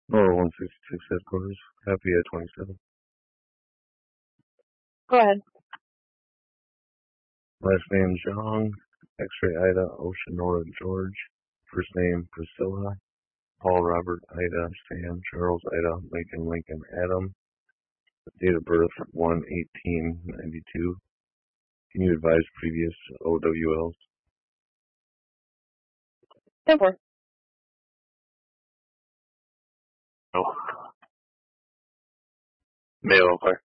Or 166 headquarters. Happy at 27. Go ahead. Last name Zhang. X-ray Ida Oceanora George. First name Priscilla. Paul Robert Ida Sam Charles Ida Lincoln Adam. Date of birth 1/18/92. Can you advise previous OWLs? 10-4. No. Male, okay.